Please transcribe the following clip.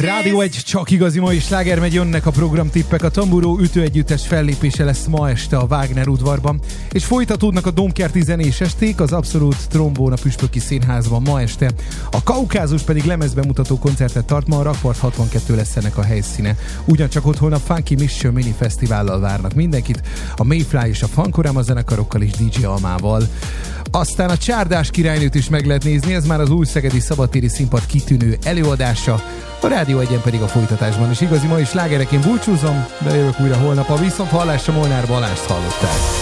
Rádió egy csak igazi mai sláger megy, jönnek a programtippek. A Tamburó ütőegyüttes fellépése lesz ma este a Wagner udvarban, és folytatódnak a Domkerti zenés esték, az Abszolút Trombón a Püspöki Színházban ma este. A Kaukázus pedig lemezbemutató koncertet tart, ma a Rakpart 62 lesz ennek a helyszíne. Ugyancsak otthon a Funky Mission Mini Fesztivállal várnak mindenkit, a Mayfly és a Funkorama zenekarokkal és DJ Almával. Aztán a Csárdás királynőt is meg lehet nézni, ez már az új szegedi szabadtéri színpad kitűnő előadása. A Rádió Egyen pedig a folytatásban is igazi mai slágerek. Én búcsúzom, de jövök újra holnap. A viszonthallásra Molnár Balást hallották.